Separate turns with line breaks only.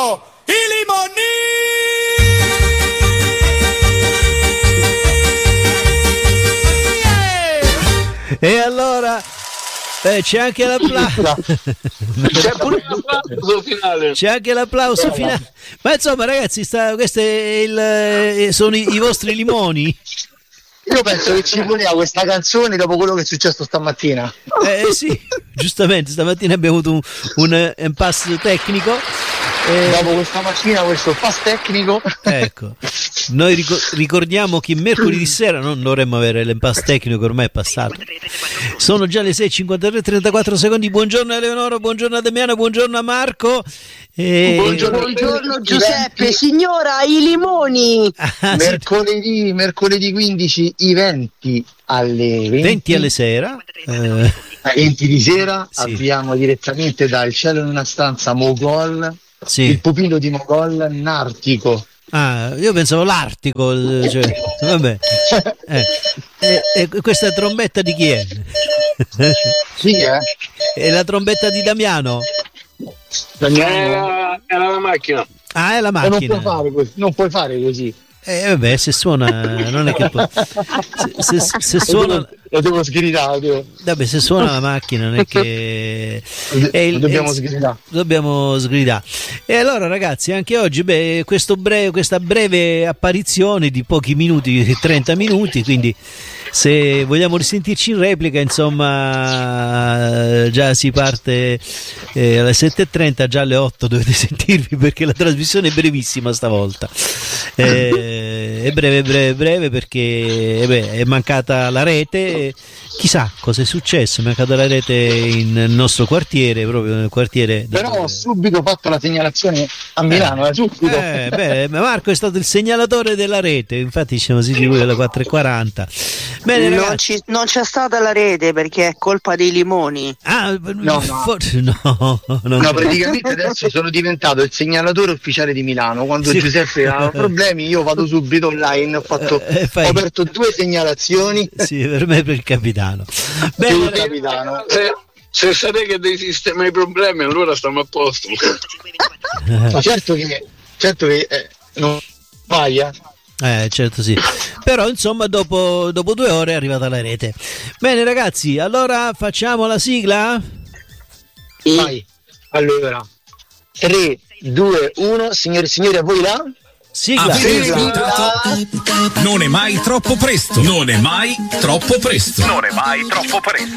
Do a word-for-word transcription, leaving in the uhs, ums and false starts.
sono i limoni!
E allora eh, c'è anche l'applauso.
C'è pure l'applauso finale.
C'è anche l'applauso finale. Ma insomma, ragazzi, sta, questo è il, eh, sono i, i vostri limoni.
Io penso che ci voleva questa canzone dopo quello che è successo stamattina.
Eh sì, giustamente, stamattina abbiamo avuto un, un impasse tecnico.
Eh, dopo questa mattina questo pass tecnico.
Ecco, noi ricor- ricordiamo che mercoledì sera non dovremmo avere l'impasse tecnico, ormai è passato. Sono già le sei e cinquantatré e trentaquattro secondi. Buongiorno a Eleonora, buongiorno a Damiano, buongiorno a Marco. E...
Buongiorno, buongiorno Giuseppe, signora, i limoni.
Ah,
mercoledì, mercoledì quindici, i venti alle venti.
venti alle sera.
Eh. venti di sera,
sì.
Abbiamo direttamente dal cielo in una stanza Mogol. Sì. Il pupillo di Mogol, Nartico.
Ah, io pensavo l'Artico, cioè, vabbè. Eh, e, e questa trombetta di chi è?
Sì, eh?
È la trombetta di Damiano?
Damiano. Era, era la macchina.
Ah, è la macchina.
Non puoi fare così. Non puoi fare così.
Eh vabbè, se suona non è che può. Se, se, se suona
lo devo sgridare, devo.
Vabbè, se suona la macchina non è che
è il, dobbiamo sgridare.
Dobbiamo sgridare. E allora ragazzi, anche oggi beh, questo breve, questa breve apparizione di pochi minuti, trenta minuti, quindi se vogliamo risentirci in replica, insomma, già si parte eh, alle sette e trenta, già alle otto dovete sentirvi perché la trasmissione è brevissima stavolta. Eh, è breve, breve, breve perché eh beh, è mancata la rete. Chissà cosa è successo, è mancata la rete in, nel nostro quartiere, proprio nel quartiere.
Però ho subito fatto la segnalazione a Milano, eh, subito.
Eh, beh, Marco è stato il segnalatore della rete, infatti ci siamo sentiti pure alle quattro e quaranta. Bene,
non, ci, non c'è stata la rete perché è colpa dei limoni.
Ah,
no, no.
Forse no. Non
no, praticamente adesso sono diventato il segnalatore ufficiale di Milano. Quando sì. Giuseppe ha problemi, io vado subito online. Ho, fatto, eh, fai... ho aperto due segnalazioni.
Sì, per me per il capitano.
Bene, il capitano.
Se, se sapete che devi sistemare i problemi, allora stiamo a posto.
Ma certo che, certo che eh, non vai, eh.
Eh certo sì, però insomma dopo, dopo due ore è arrivata la rete. Bene ragazzi, allora facciamo la sigla?
Vai, allora tre, due, uno, signori e signori, a voi la
sigla.
sigla. Non è mai troppo presto. Non è mai troppo presto.
Non è mai troppo presto.